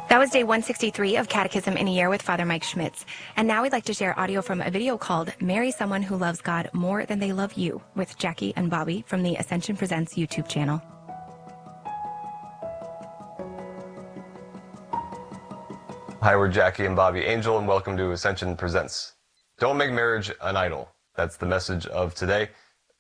That was day 163 of Catechism in a Year with Father Mike Schmitz. And now we'd like to share audio from a video called Marry Someone Who Loves God More Than They Love You with Jackie and Bobby from the Ascension Presents YouTube channel. Hi, we're Jackie and Bobby Angel, and welcome to Ascension Presents. Don't make marriage an idol. That's the message of today.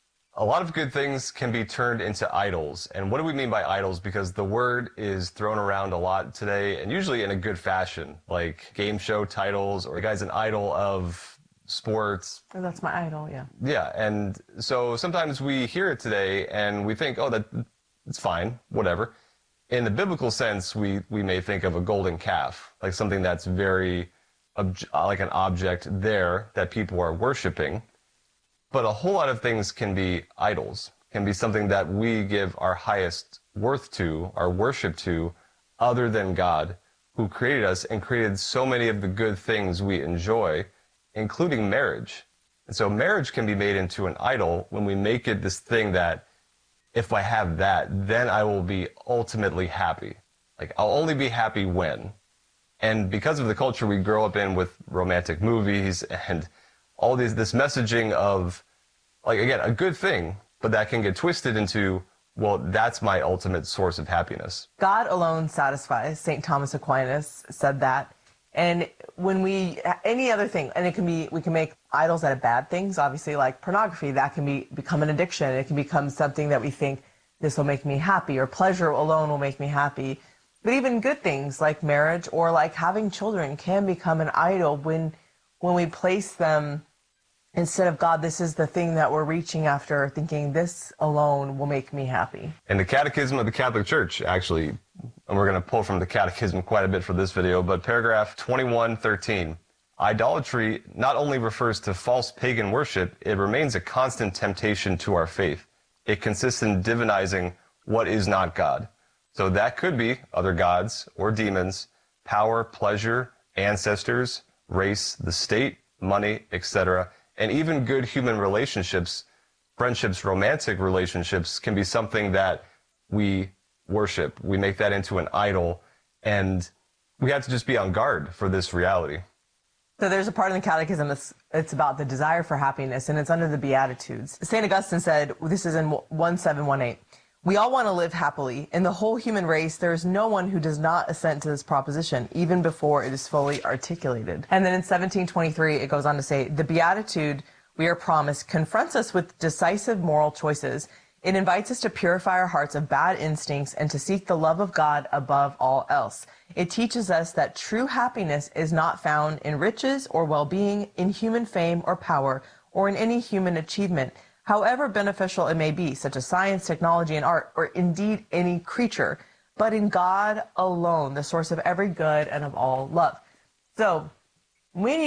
A lot of good things can be turned into idols. And what do we mean by idols? Because the word is thrown around a lot today, and usually in a good fashion, like game show titles, or the guy's an idol of sports. Oh, that's my idol, yeah. Yeah, and so sometimes we hear it today and we think, oh, it's fine, whatever. In the biblical sense, we may think of a golden calf, like something that's very, like an object there that people are worshiping. But a whole lot of things can be idols, can be something that we give our highest worth to, our worship to, other than God, who created us and created so many of the good things we enjoy, including marriage. And so marriage can be made into an idol when we make it this thing that, if I have that, then I will be ultimately happy. Like, I'll only be happy when. And because of the culture we grow up in with romantic movies and all this messaging of, like, again, a good thing, but that can get twisted into, well, that's my ultimate source of happiness. God alone satisfies. St. Thomas Aquinas said that. And when any other thing, and we can make idols out of bad things, obviously, like pornography, that can become an addiction. It can become something that we think, this will make me happy, or pleasure alone will make me happy. But even good things like marriage or like having children can become an idol when we place them instead of God. This is the thing that we're reaching after, thinking this alone will make me happy. And the Catechism of the Catholic Church, actually, and we're going to pull from the Catechism quite a bit for this video, but paragraph 2113, idolatry not only refers to false pagan worship, it remains a constant temptation to our faith. It consists in divinizing what is not God. So that could be other gods or demons, power, pleasure, ancestors, race, the state, money, etc. And even good human relationships, friendships, romantic relationships can be something that we worship. We make that into an idol, and we have to just be on guard for this reality. So there's a part in the Catechism it's about the desire for happiness, and it's under the Beatitudes. St. Augustine said, this is in 1718, we all want to live happily. In the whole human race, there is no one who does not assent to this proposition, even before it is fully articulated. And then in 1723, it goes on to say, the Beatitude we are promised confronts us with decisive moral choices. It invites us to purify our hearts of bad instincts and to seek the love of God above all else. It teaches us that true happiness is not found in riches or well-being, in human fame or power, or in any human achievement, however beneficial it may be, such as science, technology, and art, or indeed any creature, but in God alone, the source of every good and of all love. So when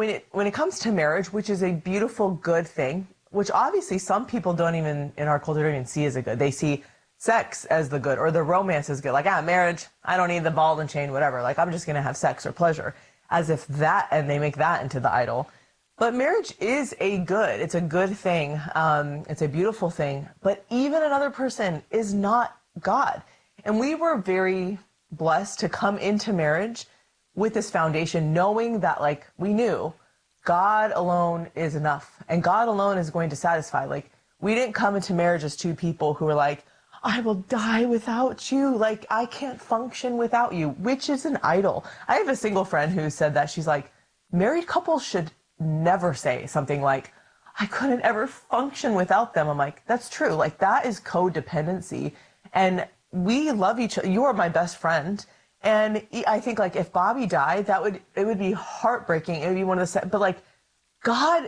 it comes to marriage, which is a beautiful, good thing, which obviously some people in our culture don't even see as a good. They see sex as the good, or the romance as good. Like, marriage, I don't need the ball and chain, whatever. Like, I'm just going to have sex or pleasure. As if that, and they make that into the idol. But marriage is it's a good thing. It's a beautiful thing. But even another person is not God. And we were very blessed to come into marriage with this foundation, knowing that, like, we knew God alone is enough, and God alone is going to satisfy. Like, we didn't come into marriage as two people who were like, I will die without you. Like, I can't function without you, which is an idol. I have a single friend who said that. She's like, married couples should never say something like, I couldn't ever function without them. I'm like, that's true. Like, that is codependency. And we love each other. You are my best friend. And I think, like, if Bobby died, it would be heartbreaking. It would be one of the, but like, God,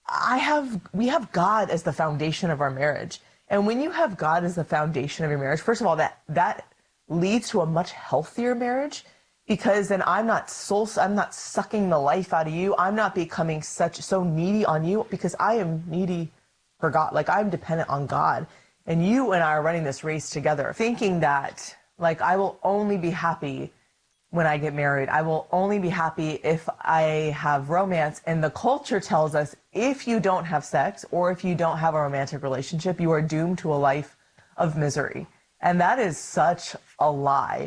we have God as the foundation of our marriage. And when you have God as the foundation of your marriage, first of all, that leads to a much healthier marriage, because then I'm not sucking the life out of you. I'm not becoming so needy on you, because I am needy for God. Like, I'm dependent on God. And you and I are running this race together, thinking that, like, I will only be happy when I get married. I will only be happy if I have romance. And the culture tells us, if you don't have sex or if you don't have a romantic relationship, you are doomed to a life of misery. And that is such a lie.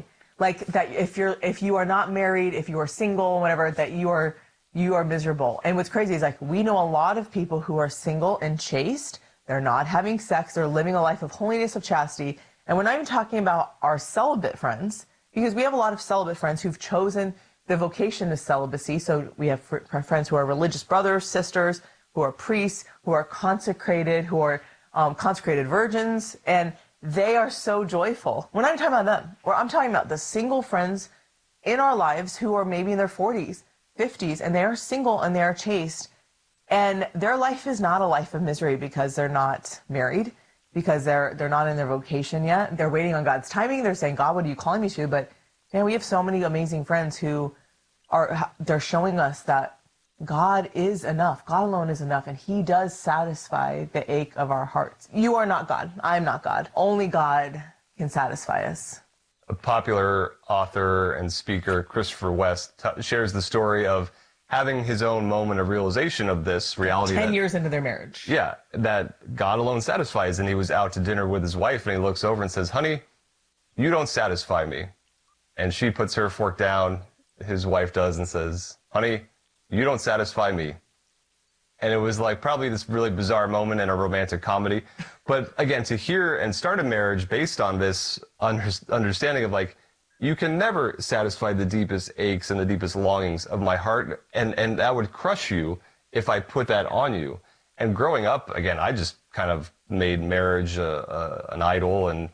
Like that if you are not married, if you are single, whatever, that you are miserable. And what's crazy is like we know a lot of people who are single and chaste. They're not having sex. They're living a life of holiness, of chastity. And we're not even talking about our celibate friends, because we have a lot of celibate friends who've chosen the vocation of celibacy. So we have friends who are religious brothers, sisters, who are priests, who are consecrated, who are consecrated virgins, and they are so joyful. We're not even talking about them. I'm talking about the single friends in our lives who are maybe in their 40s, 50s, and they are single and they are chaste. And their life is not a life of misery because they're not married, because they're not in their vocation yet. They're waiting on God's timing. They're saying, God, what are you calling me to? But man, we have so many amazing friends who they're showing us that God is enough. God alone is enough, and he does satisfy the ache of our hearts. You are not God. I am not God. Only God can satisfy us. A popular author and speaker, Christopher West, shares the story of having his own moment of realization of this reality. 10 years into their marriage. Yeah, that God alone satisfies. And he was out to dinner with his wife, and he looks over and says, honey, you don't satisfy me. And she puts her fork down, his wife does, and says, honey, you don't satisfy me. And it was like probably this really bizarre moment in a romantic comedy. But again, to hear and start a marriage based on this understanding of like, you can never satisfy the deepest aches and the deepest longings of my heart. And that would crush you if I put that on you. And growing up, again, I just kind of made marriage an idol and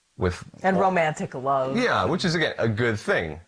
romantic love. Yeah, which is again a good thing.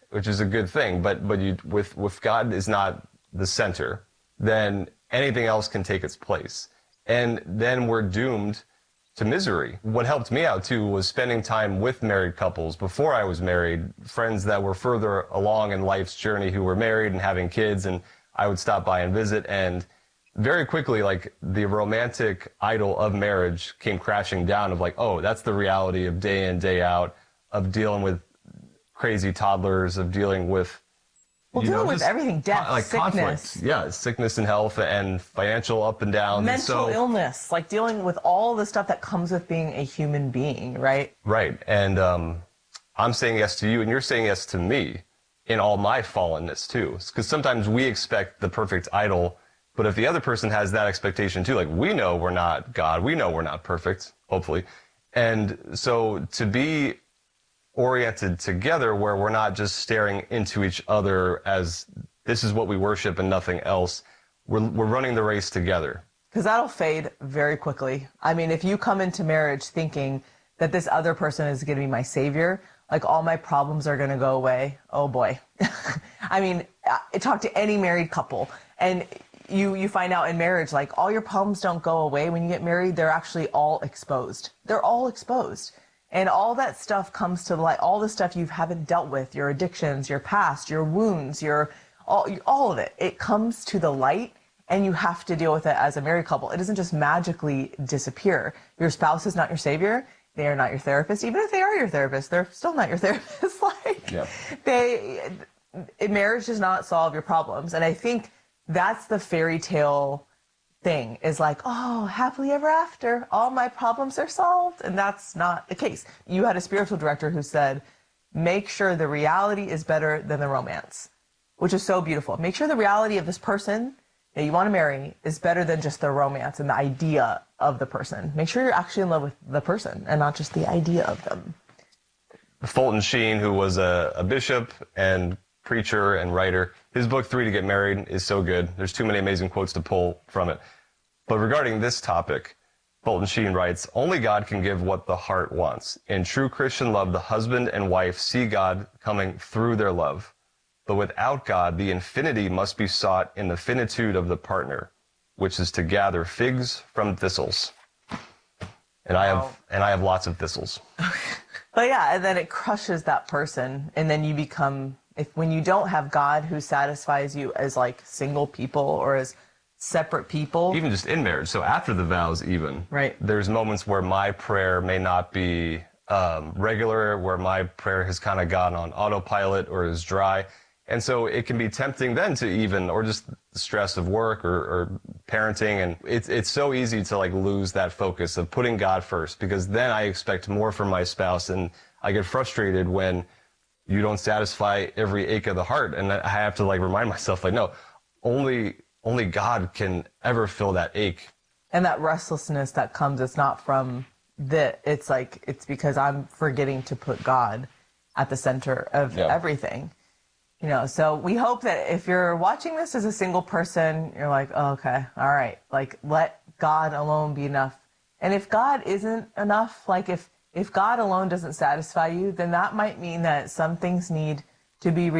But with God is not the center, then anything else can take its place. And then we're doomed to misery. What helped me out too was spending time with married couples before I was married, friends that were further along in life's journey who were married and having kids, and I would stop by and visit, and very quickly, like, the romantic idol of marriage came crashing down of like, oh, that's the reality of day in, day out, of dealing with crazy toddlers, of dealing with dealing with everything, death, like sickness. Conflict. Yeah, sickness and health and financial up and down. Mental illness, like dealing with all the stuff that comes with being a human being, right? Right. And I'm saying yes to you, and you're saying yes to me in all my fallenness too. Because sometimes we expect the perfect idol, but if the other person has that expectation too, like, we know we're not God, we know we're not perfect, hopefully. And so to be oriented together where we're not just staring into each other as this is what we worship and nothing else. We're running the race together. Because that'll fade very quickly. I mean, if you come into marriage thinking that this other person is going to be my savior, like all my problems are going to go away, oh boy. I mean, talk to any married couple and you find out in marriage, like, all your problems don't go away when you get married. They're actually all exposed. They're all exposed. And all that stuff comes to light, all the stuff you haven't dealt with, your addictions, your past, your wounds, all of it. It comes to the light, and you have to deal with it as a married couple. It doesn't just magically disappear. Your spouse is not your savior. They are not your therapist. Even if they are your therapist, they're still not your therapist. Marriage does not solve your problems. And I think that's the fairy tale thing, is like, oh, happily ever after, all my problems are solved. And that's not the case. You had a spiritual director who said, make sure the reality is better than the romance, which is so beautiful. Make sure the reality of this person that you want to marry is better than just the romance and the idea of the person. Make sure you're actually in love with the person and not just the idea of them. Fulton Sheen, who was a bishop and preacher and writer, his book 3 to Get Married is so good. There's too many amazing quotes to pull from it. But regarding this topic, Fulton Sheen writes, only God can give what the heart wants. In true Christian love, the husband and wife see God coming through their love. But without God, the infinity must be sought in the finitude of the partner, which is to gather figs from thistles. And wow. I have lots of thistles. But yeah, and then it crushes that person, and then you become, when you don't have God who satisfies you as like single people or as separate people. Even just in marriage. So after the vows even. Right. There's moments where my prayer may not be regular, where my prayer has kind of gone on autopilot or is dry. And so it can be tempting then to even, or just the stress of work or parenting. And it's so easy to like lose that focus of putting God first, because then I expect more from my spouse, and I get frustrated when you don't satisfy every ache of the heart. And I have to like remind myself, like, no, only God can ever fill that ache. And that restlessness that comes, it's not from it's because I'm forgetting to put God at the center of everything. You know, so we hope that if you're watching this as a single person, you're like, oh, okay, all right, like let God alone be enough. And if God isn't enough, like if God alone doesn't satisfy you, then that might mean that some things need to be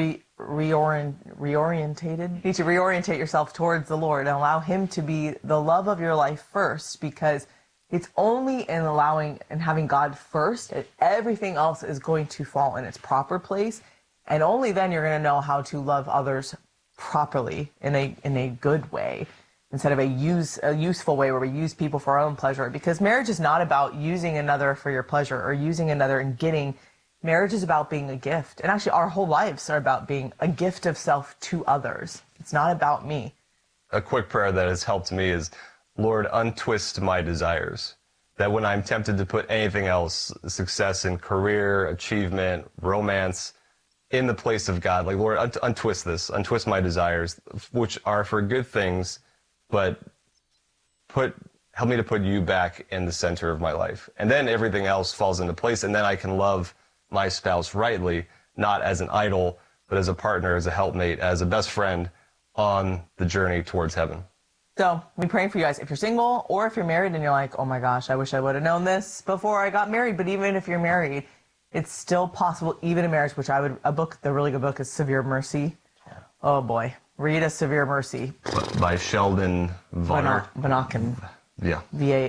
reorientated. You need to reorientate yourself towards the Lord and allow Him to be the love of your life first, because it's only in allowing and having God first that everything else is going to fall in its proper place. And only then you're going to know how to love others properly in a good way, instead of a useful way where we use people for our own pleasure. Because marriage is not about using another for your pleasure or using another and getting. Marriage is about being a gift. And actually, our whole lives are about being a gift of self to others. It's not about me. A quick prayer that has helped me is, Lord, untwist my desires. That when I'm tempted to put anything else, success in career, achievement, romance, in the place of God, like, Lord, untwist this, untwist my desires, which are for good things, but help me to put you back in the center of my life. And then everything else falls into place, and then I can love my spouse rightly, not as an idol, but as a partner, as a helpmate, as a best friend on the journey towards heaven. So we're praying for you guys. If you're single or if you're married and you're like, oh my gosh, I wish I would have known this before I got married. But even if you're married, it's still possible, even in marriage, which the really good book is Severe Mercy. Oh boy. Read A Severe Mercy. By Sheldon Vanauken. Yeah.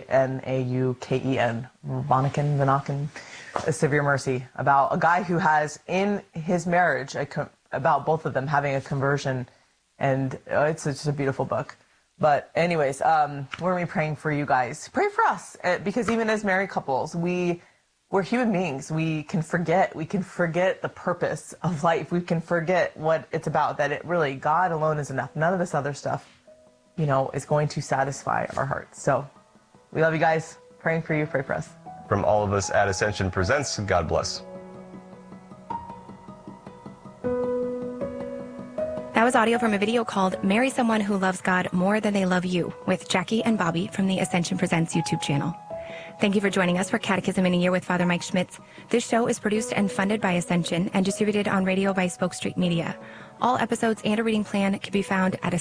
Vanauken. Vanauken. A Severe Mercy. About a guy who has in his marriage, about both of them having a conversion. And it's just a beautiful book. But anyways, we're going to be praying for you guys. Pray for us, because even as married couples, we're human beings. We can forget the purpose of life. We can forget what it's about, that it really, God alone is enough. None of this other stuff, is going to satisfy our hearts. So we love you guys. Praying for you. Pray for us. From all of us at Ascension Presents, God bless. That was audio from a video called Marry Someone Who Loves God More Than They Love You with Jackie and Bobby from the Ascension Presents YouTube channel. Thank you for joining us for Catechism in a Year with Father Mike Schmitz. This show is produced and funded by Ascension and distributed on radio by Spoke Street Media. All episodes and a reading plan can be found at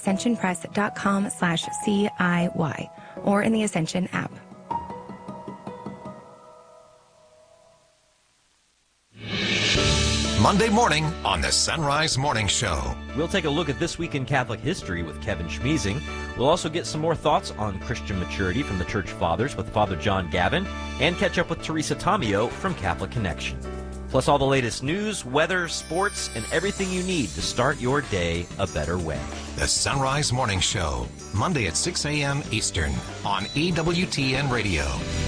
ascensionpress.com/CIY or in the Ascension app. Monday morning on the Sunrise Morning Show. We'll take a look at This Week in Catholic History with Kevin Schmeezing. We'll also get some more thoughts on Christian maturity from the Church Fathers with Father John Gavin, and catch up with Teresa Tomeo from Catholic Connection. Plus all the latest news, weather, sports, and everything you need to start your day a better way. The Sunrise Morning Show, Monday at 6 a.m. Eastern on EWTN Radio.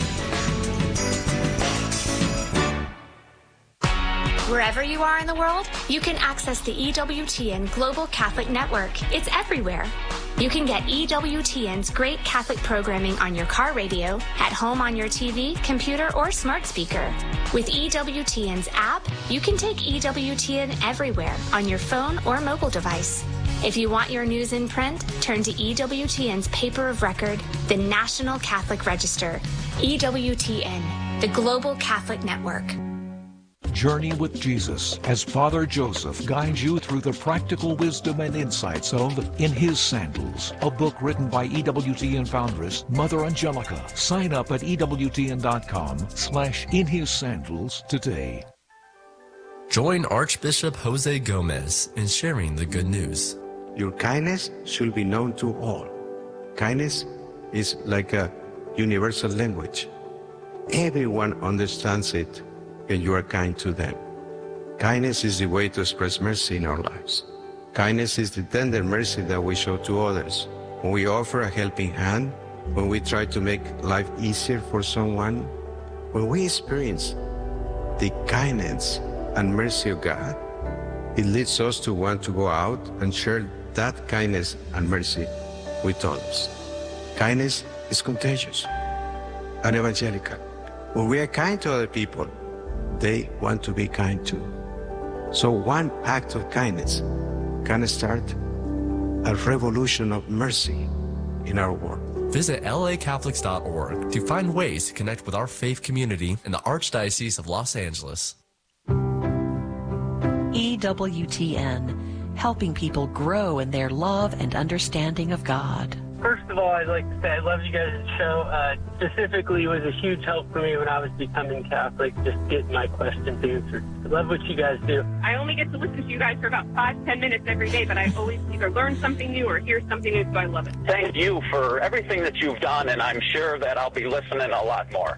Wherever you are in the world, you can access the EWTN Global Catholic Network. It's everywhere. You can get EWTN's great Catholic programming on your car radio, at home on your TV, computer, or smart speaker. With EWTN's app, you can take EWTN everywhere on your phone or mobile device. If you want your news in print, turn to EWTN's paper of record, the National Catholic Register. EWTN, the Global Catholic Network. Journey with Jesus as Father Joseph guides you through the practical wisdom and insights of In His Sandals, a book written by EWTN foundress Mother Angelica. Sign up at EWTN.com/InHisSandals today. Join Archbishop Jose Gomez in sharing the good news. Your kindness should be known to all. Kindness is like a universal language. Everyone understands it when you are kind to them. Kindness is the way to express mercy in our lives. Kindness is the tender mercy that we show to others. When we offer a helping hand, when we try to make life easier for someone, when we experience the kindness and mercy of God, it leads us to want to go out and share that kindness and mercy with others. Kindness is contagious and evangelical. When we are kind to other people, they want to be kind too. So one act of kindness can start a revolution of mercy in our world. Visit lacatholics.org to find ways to connect with our faith community in the Archdiocese of Los Angeles. EWTN, helping people grow in their love and understanding of God. First of all, I'd like to say I love you guys' show. Specifically, it was a huge help for me when I was becoming Catholic, just getting my questions answered. I love what you guys do. I only get to listen to you guys for about 5-10 minutes every day, but I always either learn something new or hear something new, so I love it. Thank you for everything that you've done, and I'm sure that I'll be listening a lot more.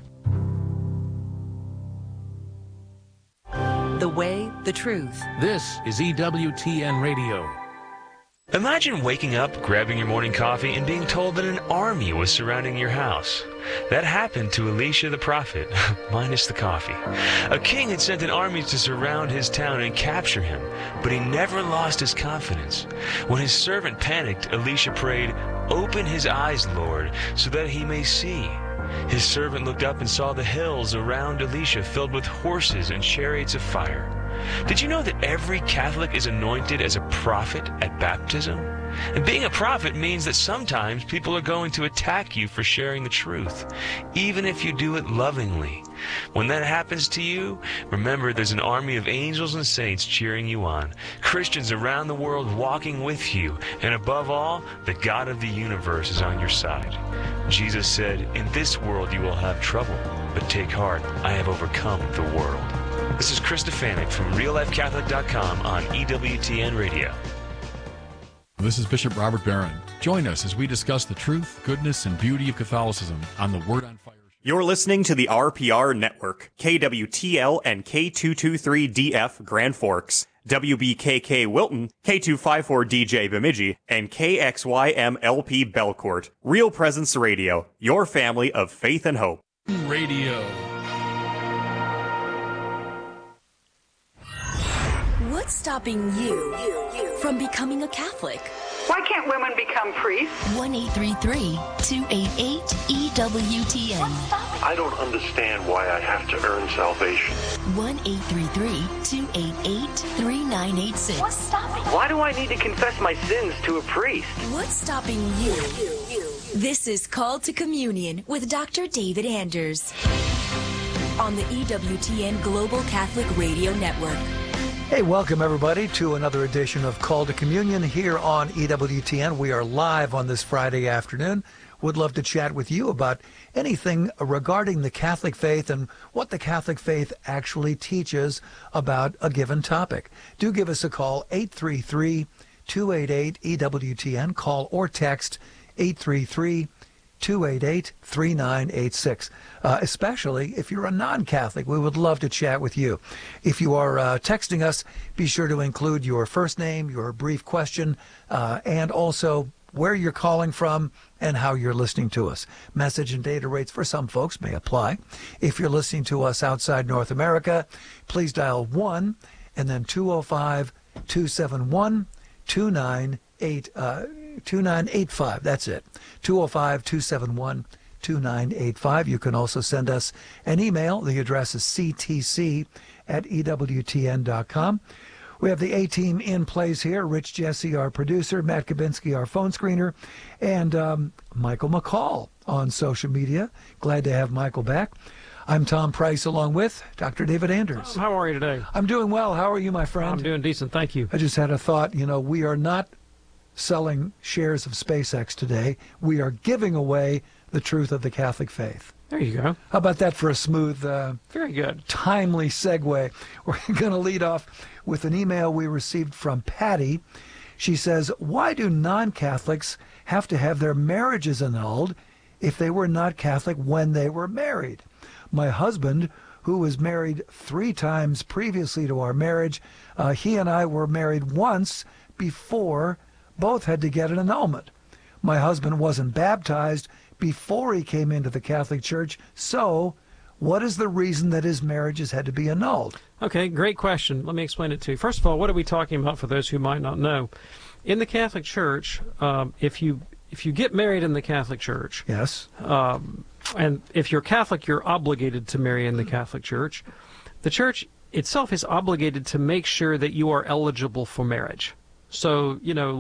The way, the truth. This is EWTN Radio. Imagine waking up, grabbing your morning coffee, and being told that an army was surrounding your house. That happened to Elisha the prophet, minus the coffee. A king had sent an army to surround his town and capture him, but he never lost his confidence. When his servant panicked, Elisha prayed, "Open his eyes, Lord, so that he may see." His servant looked up and saw the hills around Elisha filled with horses and chariots of fire. Did you know that every Catholic is anointed as a prophet at baptism? And being a prophet means that sometimes people are going to attack you for sharing the truth, even if you do it lovingly. When that happens to you, remember there's an army of angels and saints cheering you on, Christians around the world walking with you, and above all, the God of the universe is on your side. Jesus said, "In this world you will have trouble, but take heart, I have overcome the world." This is Chris Stefanik from RealLifeCatholic.com on EWTN Radio. This is Bishop Robert Barron. Join us as we discuss the truth, goodness, and beauty of Catholicism on the Word on Fire. You're listening to the RPR Network, KWTL and K223DF Grand Forks, WBKK Wilton, K254DJ Bemidji, and KXYMLP Belcourt. Real Presence Radio, your family of faith and hope. Radio. What's stopping you from becoming a Catholic? Why can't women become priests? 1-833-288-EWTN. I don't understand why I have to earn salvation. 1-833-288-3986. What's stopping? Why do I need to confess my sins to a priest? What's stopping you? This is Called to Communion with Dr. David Anders on the EWTN Global Catholic Radio Network. Hey, welcome everybody to another edition of Call to Communion here on EWTN. We are live on this Friday afternoon. Would love to chat with you about anything regarding the Catholic faith and what the Catholic faith actually teaches about a given topic. Do give us a call, 833-288-EWTN. Call or text 833-288-3986. Especially if you're a non-Catholic, we would love to chat with you. If you are texting us, be sure to include your first name, your brief question, and also where you're calling from and how you're listening to us. Message and data rates for some folks may apply. If you're listening to us outside North America, please dial 1 and then 205-271-2985. That's it. 205-271-2985. You can also send us an email. The address is ctc@ewtn.com. We have the A-team in place here. Rich Jesse, our producer, Matt Kabinski, our phone screener, and Michael McCall on social media. Glad to have Michael back. I'm Tom Price along with Dr. David Anders. How are you today? I'm doing well. How are you, my friend? I'm doing decent, thank you. I just had a thought. You know, we are not selling shares of SpaceX today. We are giving away the truth of the Catholic faith. There you go. How about that for a smooth, very good, timely segue? We're going to lead off with an email we received from Patty. She says, why do non-Catholics have to have their marriages annulled if they were not Catholic when they were married? My husband, who was married 3 times previously to our marriage, he and I were married once before. Both had to get an annulment. My husband wasn't baptized before he came into the Catholic Church, so what is the reason that his marriages had to be annulled? Okay, great question. Let me explain it to you. First of all, what are we talking about for those who might not know? In the Catholic Church, if you get married in the Catholic Church, yes, and if you're Catholic, you're obligated to marry in the Catholic Church. The Church itself is obligated to make sure that you are eligible for marriage. So,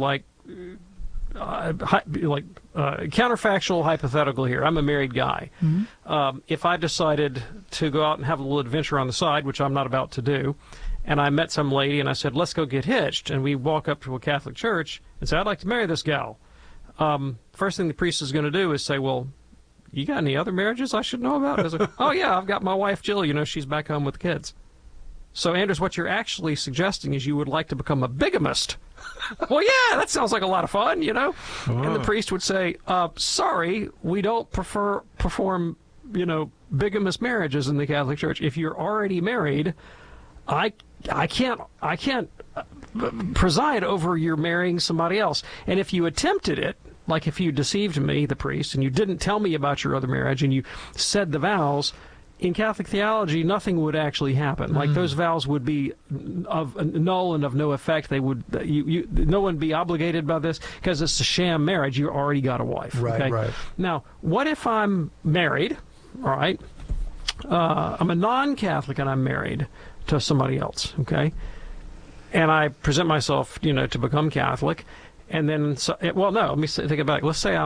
counterfactual hypothetical here. I'm a married guy. Mm-hmm. If I decided to go out and have a little adventure on the side, which I'm not about to do, and I met some lady and I said, let's go get hitched, and we walk up to a Catholic church and say, I'd like to marry this gal. First thing the priest is going to do is say, well, you got any other marriages I should know about? I was like, oh, yeah, I've got my wife, Jill. She's back home with the kids. So, Anders, what you're actually suggesting is you would like to become a bigamist. Well, yeah, that sounds like a lot of fun, Oh. And the priest would say, sorry, we don't perform, bigamous marriages in the Catholic Church. If you're already married, I can't preside over your marrying somebody else. And if you attempted it, like if you deceived me, the priest, and you didn't tell me about your other marriage, and you said the vows, in Catholic theology, nothing would actually happen. Like those vows would be of null and of no effect. They would no one be obligated by this because it's a sham marriage. You already got a wife. Right, okay? right. Now, what if I'm married? All right, I'm a non-Catholic and I'm married to somebody else. Okay, and I present myself, to become Catholic, and then no. Let me think about it. Let's say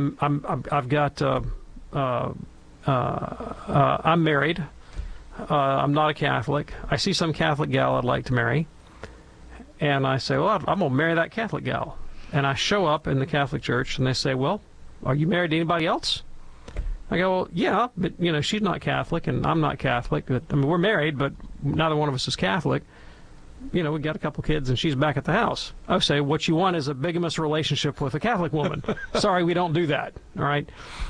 I'm married. I'm not a Catholic. I see some Catholic gal I'd like to marry. And I say, well, I'm going to marry that Catholic gal. And I show up in the Catholic Church, and they say, well, are you married to anybody else? I go, well, yeah, but, she's not Catholic, and I'm not Catholic. But, we're married, but neither one of us is Catholic. We got a couple kids, and she's back at the house. I say, what you want is a bigamous relationship with a Catholic woman. Sorry, we don't do that. All right?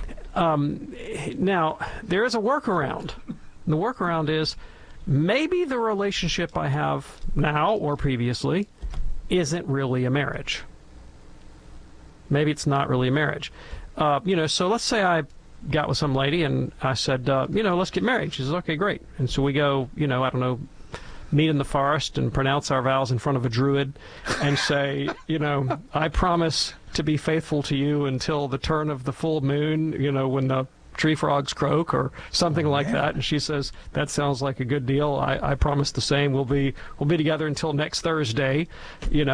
Now, there is a workaround. The workaround is maybe the relationship I have now or previously isn't really a marriage. Maybe it's not really a marriage. So let's say I got with some lady and I said, let's get married. She says, okay, great. And so we go, meet in the forest and pronounce our vows in front of a druid and say, I promise to be faithful to you until the turn of the full moon, when the tree frogs croak or something like that. And she says, that sounds like a good deal. I promise the same. We'll be together until next Thursday, and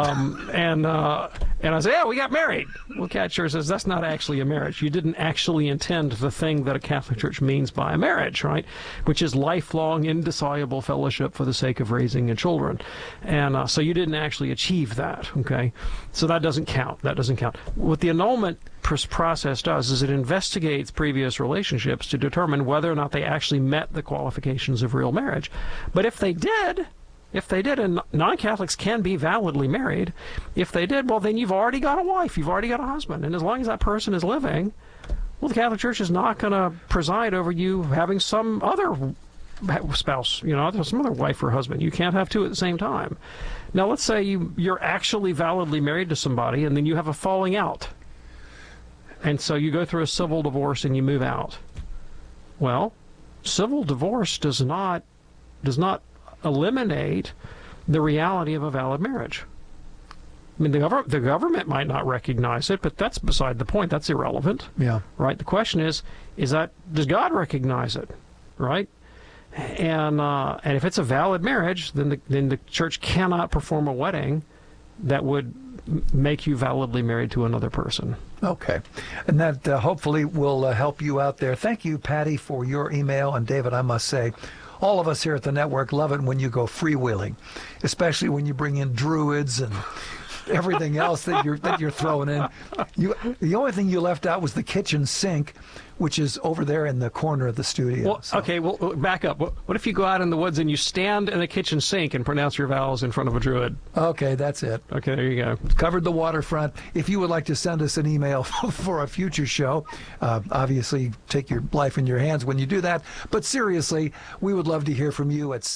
I say, yeah, we got married. Well, Cat sure says, that's not actually a marriage. You didn't actually intend the thing that a Catholic Church means by a marriage, right? Which is lifelong, indissoluble fellowship for the sake of raising children. And so you didn't actually achieve that, okay? So that doesn't count. That doesn't count. What the annulment process does is it investigates previous relationships to determine whether or not they actually met the qualifications of real marriage. But if they did, and non-Catholics can be validly married, if they did, well, then you've already got a wife, you've already got a husband, and as long as that person is living, well, the Catholic Church is not going to preside over you having some other spouse, some other wife or husband. You can't have two at the same time. Now, let's say you're actually validly married to somebody, and then you have a falling out. And so you go through a civil divorce and you move out. Well, civil divorce does not eliminate the reality of a valid marriage. I mean, the government might not recognize it, but that's beside the point. That's irrelevant. Yeah. Right? The question is does God recognize it? Right? And if it's a valid marriage, then the church cannot perform a wedding that would make you validly married to another person. Okay. And that hopefully will help you out there. Thank you, Patty, for your email. And David, I must say, all of us here at the network love it when you go freewheeling, especially when you bring in druids and everything else that you're throwing in. The only thing you left out was the kitchen sink, which is over there in the corner of the studio. Well, okay, well, back up. What if you go out in the woods and you stand in the kitchen sink and pronounce your vows in front of a druid? Okay, that's it. Okay, there you go. Covered the waterfront. If you would like to send us an email for a future show, obviously take your life in your hands when you do that. But seriously, we would love to hear from you at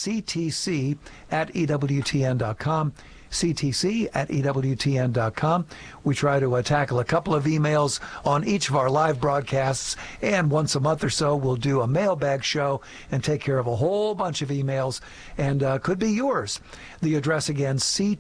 ctc@ewtn.com. ctc@ewtn.com. We try to tackle a couple of emails on each of our live broadcasts, And once a month or so, we'll do a mailbag show and take care of a whole bunch of emails, and could be yours. The address again,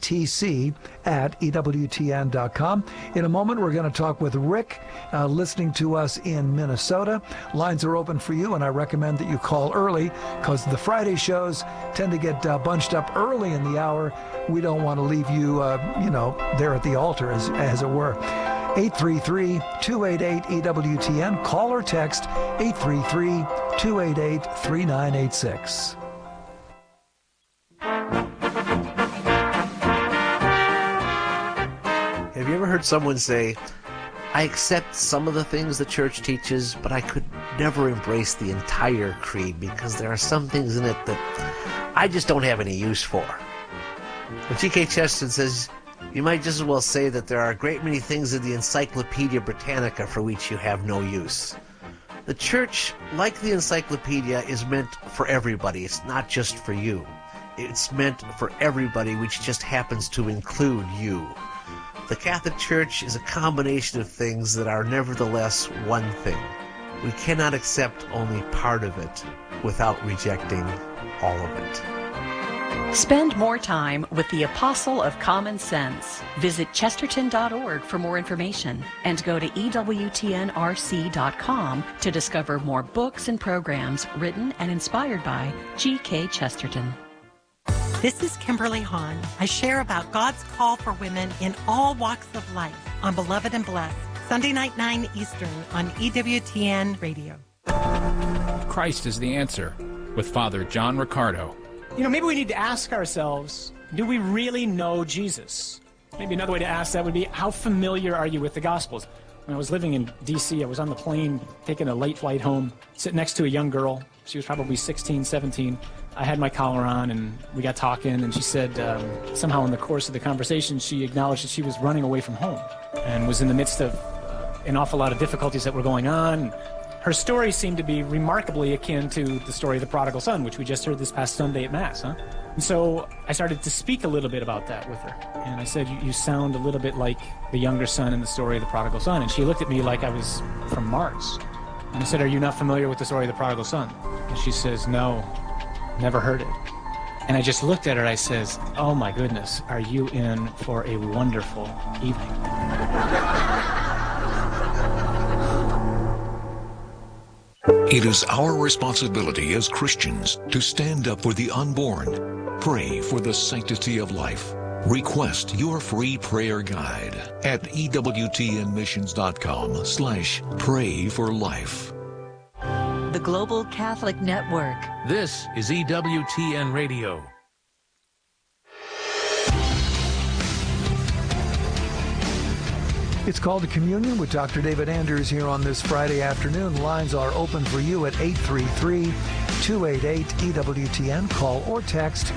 ctc@ewtn.com. In a moment, we're going to talk with Rick, listening to us in Minnesota. Lines are open for you, and I recommend that you call early because the Friday shows tend to get bunched up early in the hour. We don't want to leave you, there at the altar, as it were. 833-288-EWTN. Call or text 833-288-3986. Have you ever heard someone say, I accept some of the things the church teaches, but I could never embrace the entire creed because there are some things in it that I just don't have any use for? Well, G.K. Chesterton says, you might just as well say that there are a great many things in the Encyclopedia Britannica for which you have no use. The church, like the encyclopedia, is meant for everybody. It's not just for you. It's meant for everybody, which just happens to include you. The Catholic Church is a combination of things that are nevertheless one thing. We cannot accept only part of it without rejecting all of it. Spend more time with the Apostle of Common Sense. Visit chesterton.org for more information and go to EWTNRC.com to discover more books and programs written and inspired by G.K. Chesterton. This is Kimberly Hahn. I share about God's call for women in all walks of life on Beloved and Blessed, Sunday night 9 Eastern on EWTN Radio. Christ is the answer with Father John Riccardo. Maybe we need to ask ourselves, do we really know Jesus? Maybe another way to ask that would be, how familiar are you with the Gospels? When I was living in D.C., I was on the plane taking a late flight home, sitting next to a young girl. She was probably 16, 17. I had my collar on, and we got talking, and she said somehow in the course of the conversation, she acknowledged that she was running away from home and was in the midst of an awful lot of difficulties that were going on. Her story seemed to be remarkably akin to the story of the prodigal son, which we just heard this past Sunday at Mass, huh? And so I started to speak a little bit about that with her. And I said, you sound a little bit like the younger son in the story of the prodigal son. And she looked at me like I was from Mars. And I said, are you not familiar with the story of the prodigal son? And she says, no, never heard it. And I just looked at her, I says, oh my goodness, are you in for a wonderful evening? It is our responsibility as Christians to stand up for the unborn, pray for the sanctity of life. Request your free prayer guide at ewtnmissions.com/pray for life. The Global Catholic Network. This is EWTN Radio. It's called to Communion with Dr. David Anders here on this Friday afternoon. Lines are open for you at 833-288-EWTN. Call or text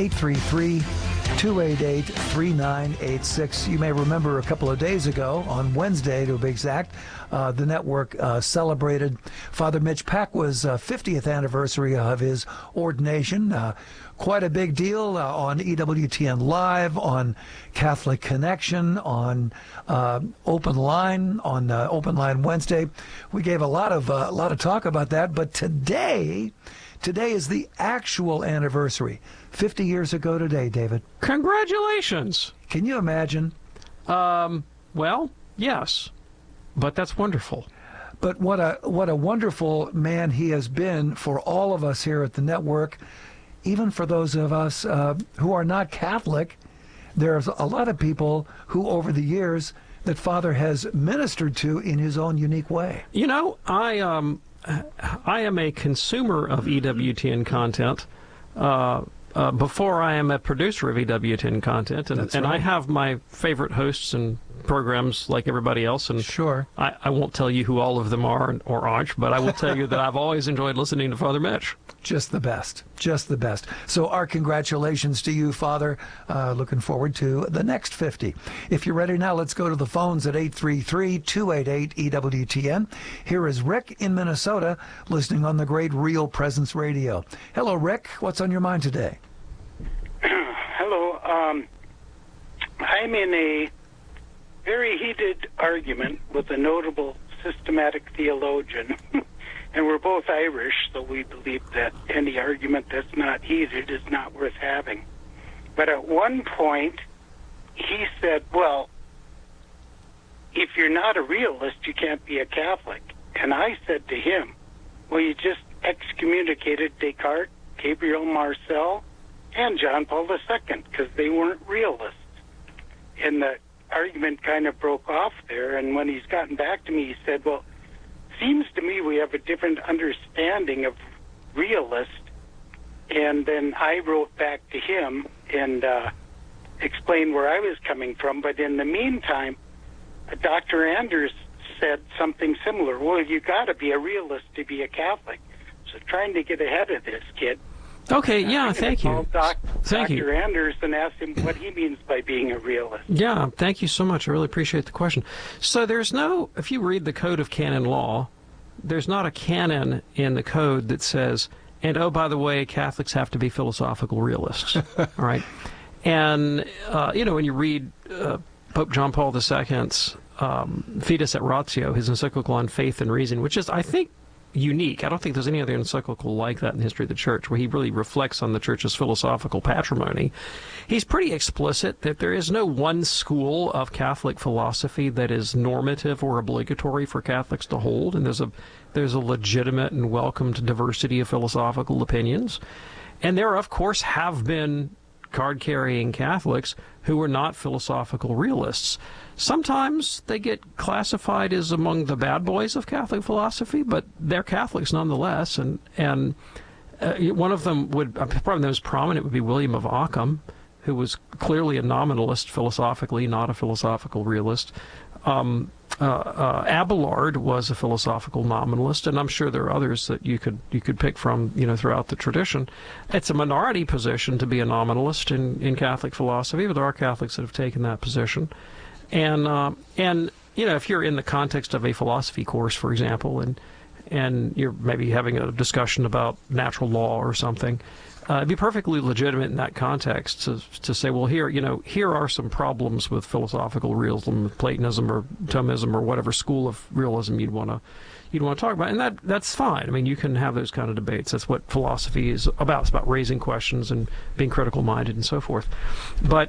833-288-3986. You may remember a couple of days ago, on Wednesday to be exact, the network celebrated Father Mitch Pacwa's 50th anniversary of his ordination. Quite a big deal on EWTN Live, on Catholic Connection, on Open Line, on Open Line Wednesday. We gave a lot of talk about that, but today is the actual anniversary. 50 years ago today, David. Congratulations. Can you imagine? Well, yes. But that's wonderful. But what a wonderful man he has been for all of us here at the network. Even for those of us who are not Catholic, there's a lot of people who over the years that Father has ministered to in his own unique way. I am a consumer of EWTN content before I am a producer of EWTN content. And That's right. Right. I have my favorite hosts and programs like everybody else. And sure, I won't tell you who all of them are or aren't, but I will tell you that I've always enjoyed listening to Father Mitch. Just the best. Just the best. So our congratulations to you, Father. Looking forward to the next 50. If you're ready now, let's go to the phones at 833-288-EWTN. Here is Rick in Minnesota, listening on the great Real Presence Radio. Hello, Rick. What's on your mind today? Hello. I'm in a very heated argument with a notable systematic theologian, and we're both Irish, so we believe that any argument that's not heated is not worth having. But at one point, he said, well, if you're not a realist, you can't be a Catholic. And I said to him, well, you just excommunicated Descartes, Gabriel Marcel, and John Paul II, because they weren't realists. And the argument kind of broke off there, and when he's gotten back to me, he said, well, seems to me we have a different understanding of realist. And then I wrote back to him and explained where I was coming from. But in the meantime, Dr. Anders said something similar. Well, you got to be a realist to be a Catholic. So trying to get ahead of this, kid. Okay, yeah, thank you. Thank you. Dr. Anders and asked him what he means by being a realist. Yeah, thank you so much. I really appreciate the question. So there's no, if you read the Code of Canon Law, there's not a canon in the code that says, and oh, by the way, Catholics have to be philosophical realists. All right? And, when you read Pope John Paul II's Fides et Ratio, his encyclical on faith and reason, which is, I think, unique. I don't think there's any other encyclical like that in the history of the Church, where he really reflects on the Church's philosophical patrimony. He's pretty explicit that there is no one school of Catholic philosophy that is normative or obligatory for Catholics to hold, and there's a legitimate and welcomed diversity of philosophical opinions. And there, of course, have been card-carrying Catholics who are not philosophical realists. Sometimes they get classified as among the bad boys of Catholic philosophy, but they're Catholics nonetheless. And one of them probably the most prominent would be William of Ockham, who was clearly a nominalist philosophically, not a philosophical realist. Abelard was a philosophical nominalist, and I'm sure there are others that you could pick from, throughout the tradition. It's a minority position to be a nominalist in Catholic philosophy, but there are Catholics that have taken that position. And if you're in the context of a philosophy course, for example, and you're maybe having a discussion about natural law or something, it'd be perfectly legitimate in that context to say, well, here are some problems with philosophical realism, Platonism or Thomism or whatever school of realism you'd want to talk about, and that's fine. I mean, you can have those kind of debates. That's what philosophy is about. It's about raising questions and being critical-minded and so forth. But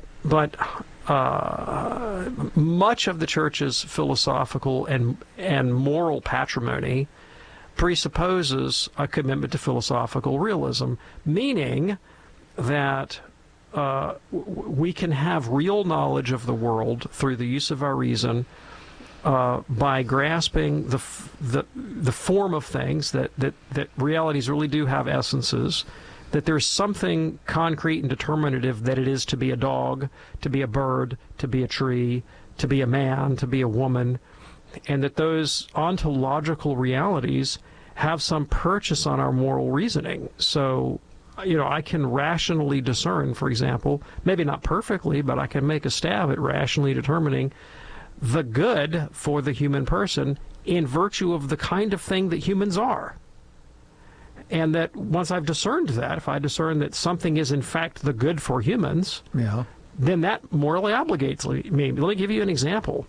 much of the Church's philosophical and moral patrimony presupposes a commitment to philosophical realism, meaning that we can have real knowledge of the world through the use of our reason by grasping the form of things, that realities really do have essences, that there's something concrete and determinative that it is to be a dog, to be a bird, to be a tree, to be a man, to be a woman, and that those ontological realities have some purchase on our moral reasoning. So, I can rationally discern, for example, maybe not perfectly, but I can make a stab at rationally determining the good for the human person in virtue of the kind of thing that humans are. And that once I've discerned that, if I discern that something is in fact the good for humans, then that morally obligates me. Let me give you an example.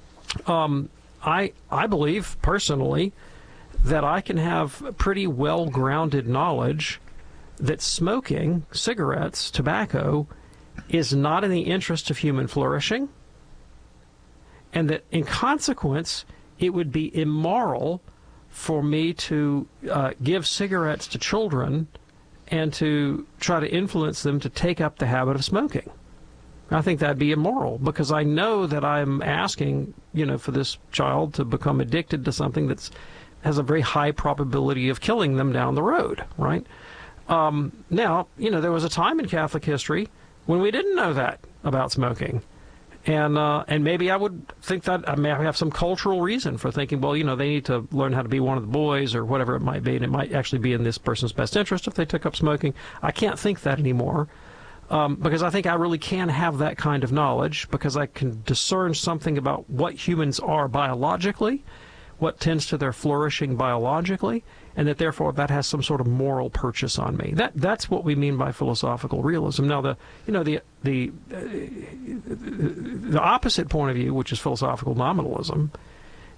I believe personally that I can have pretty well-grounded knowledge that smoking cigarettes, tobacco, is not in the interest of human flourishing, and that in consequence it would be immoral for me to give cigarettes to children and to try to influence them to take up the habit of smoking. I think that'd be immoral, because I know that I'm asking, for this child to become addicted to something that's has a very high probability of killing them down the road, right? Now, there was a time in Catholic history when we didn't know that about smoking. And maybe I would think that I may have some cultural reason for thinking, well, they need to learn how to be one of the boys or whatever it might be, and it might actually be in this person's best interest if they took up smoking. I can't think that anymore, because I think I really can have that kind of knowledge, because I can discern something about what humans are biologically, what tends to their flourishing biologically, and that therefore that has some sort of moral purchase on me. That's what we mean by philosophical realism. Now, the opposite point of view, which is philosophical nominalism,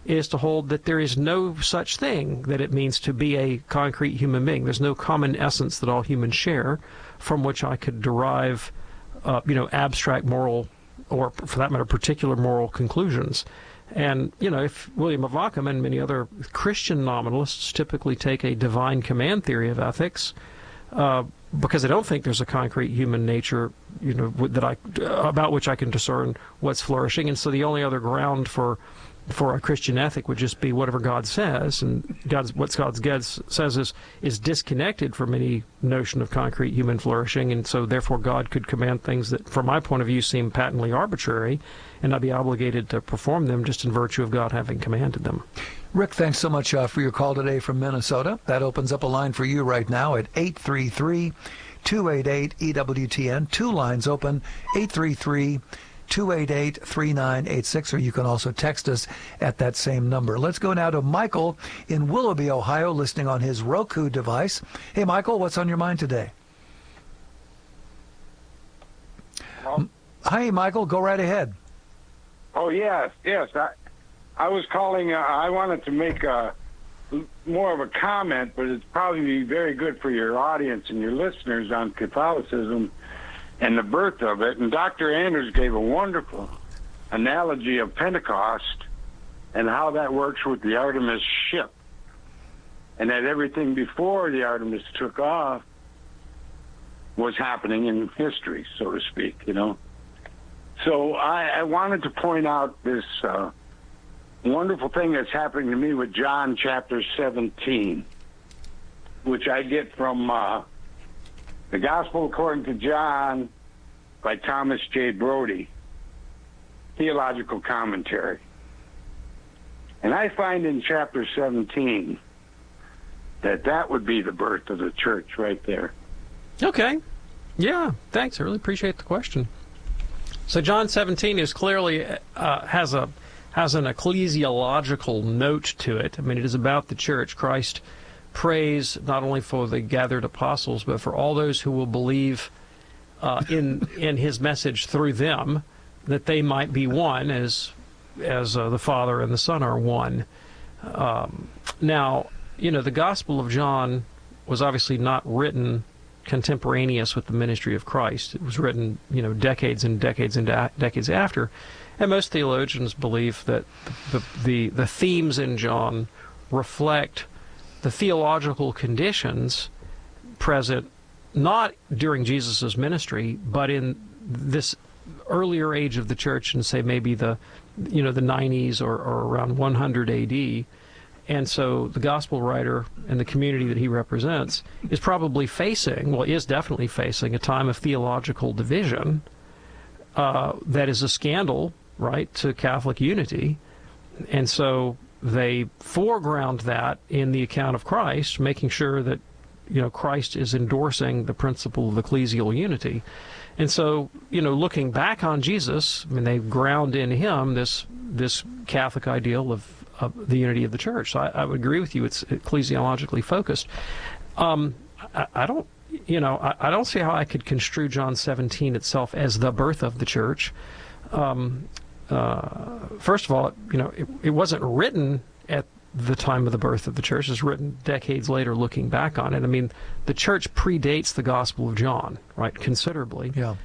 is to hold that there is no such thing that it means to be a concrete human being. There's no common essence that all humans share from which I could derive, abstract moral, or for that matter, particular moral conclusions. And, if William of Ockham and many other Christian nominalists typically take a divine command theory of ethics, because I don't think there's a concrete human nature, about which I can discern what's flourishing. And so the only other ground for a Christian ethic would just be whatever God says, and what God says is disconnected from any notion of concrete human flourishing, and so therefore God could command things that, from my point of view, seem patently arbitrary, and I'd be obligated to perform them just in virtue of God having commanded them. Rick, thanks so much for your call today from Minnesota. That opens up a line for you right now at 833-288-EWTN. 2 lines open, 833-288-3986, or you can also text us at that same number. Let's go now to Michael in Willoughby, Ohio, listening on his Roku device. Hey, Michael, what's on your mind today? Hi, Michael, go right ahead. Oh, yes. I was calling, I wanted to make more of a comment, but it's probably very good for your audience and your listeners on Catholicism and the birth of it. And Dr. Anders gave a wonderful analogy of Pentecost and how that works with the Artemis ship, and that everything before the Artemis took off was happening in history, so to speak, So I wanted to point out this wonderful thing that's happening to me with John chapter 17, which I get from The Gospel According to John by Thomas J. Brody, Theological Commentary. And I find in chapter 17 that would be the birth of the church right there. Okay. Yeah, thanks. I really appreciate the question. So John 17 is clearly has an ecclesiological note to it. I mean, it is about the church. Christ prays not only for the gathered apostles, but for all those who will believe in his message through them, that they might be one as the Father and the Son are one. Now, the Gospel of John was obviously not written contemporaneous with the ministry of Christ. It was written, decades and decades and decades after. And most theologians believe that the themes in John reflect the theological conditions present not during Jesus' ministry, but in this earlier age of the church, and say maybe the 90s or around 100 AD. And so the gospel writer and the community that he represents is definitely facing a time of theological division that is a scandal, right, to Catholic unity. And so they foreground that in the account of Christ, making sure that, Christ is endorsing the principle of ecclesial unity. And so, looking back on Jesus, they ground in him this Catholic ideal of the unity of the church. So I would agree with you. It's ecclesiologically focused. I don't see how I could construe John 17 itself as the birth of the church. First of all, it wasn't written at the time of the birth of the church. It's written decades later, looking back on it. The church predates the Gospel of John, right, considerably. Yeah.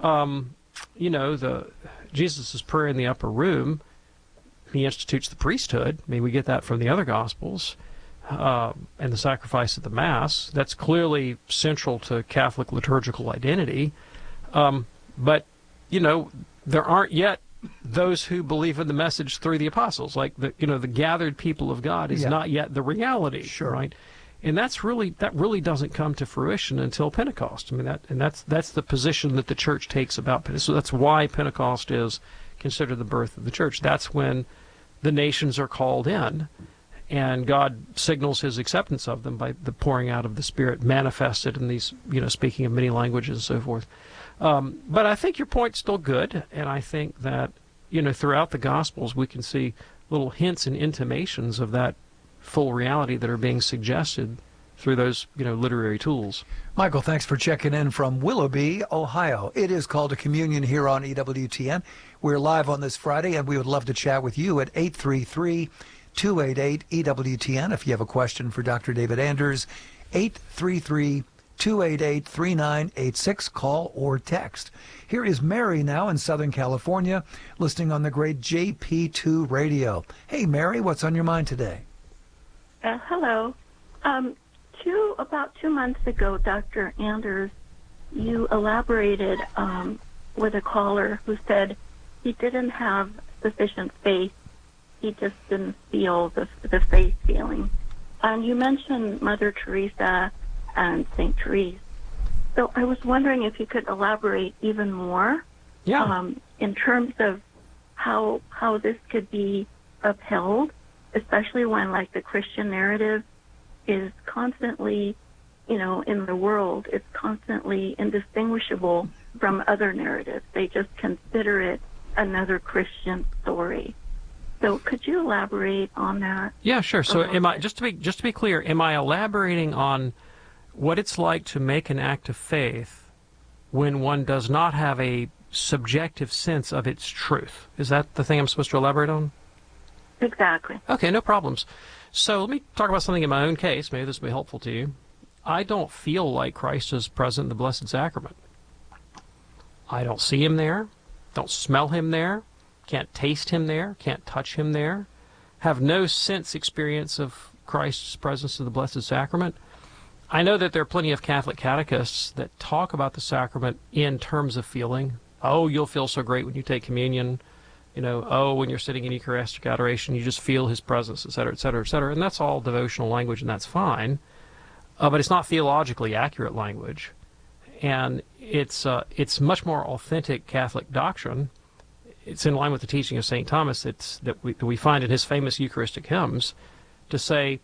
Jesus' prayer in the upper room, he institutes the priesthood. We get that from the other Gospels, and the sacrifice of the Mass. That's clearly central to Catholic liturgical identity. But, there aren't yet those who believe in the message through the apostles. Like, the gathered people of God is not yet the reality, sure, right? And that really doesn't come to fruition until Pentecost. That's the position that the church takes about Pentecost. So that's why Pentecost is considered the birth of the church. That's when the nations are called in, and God signals his acceptance of them by the pouring out of the Spirit manifested in these, speaking of many languages and so forth. But I think your point's still good, and I think that, throughout the Gospels we can see little hints and intimations of that full reality that are being suggested through those, literary tools. Michael, thanks for checking in from Willoughby, Ohio. It is Called to Communion here on EWTN. We're live on this Friday, and we would love to chat with you at 833-288-EWTN. If you have a question for Dr. David Anders, 833-288-3986. Call or text. Here is Mary now in Southern California, listening on the great JP2 radio. Hey, Mary, what's on your mind today? Hello. About 2 months ago, Dr. Anders, you elaborated with a caller who said he didn't have sufficient faith. He just didn't feel the faith feeling. And you mentioned Mother Teresa and St. Therese. So I was wondering if you could elaborate even more in terms of how this could be upheld, especially when, like, the Christian narrative is constantly, in the world, it's constantly indistinguishable from other narratives. They just consider it another Christian story. So could you elaborate on that? Yeah, sure. So just to be clear, am I elaborating on what it's like to make an act of faith when one does not have a subjective sense of its truth? Is that the thing I'm supposed to elaborate on? Exactly. Okay, no problems. So let me talk about something in my own case. Maybe this will be helpful to you. I don't feel like Christ is present in the Blessed Sacrament. I don't see him there, don't smell him there, can't taste him there, can't touch him there, have no sense experience of Christ's presence in the Blessed Sacrament. I know that there are plenty of Catholic catechists that talk about the sacrament in terms of feeling. Oh, you'll feel so great when you take communion. When you're sitting in Eucharistic adoration, you just feel his presence, et cetera, et cetera, et cetera. And that's all devotional language, and that's fine. But it's not theologically accurate language. And it's much more authentic Catholic doctrine. It's in line with the teaching of St. Thomas that we find in his famous Eucharistic hymns to say,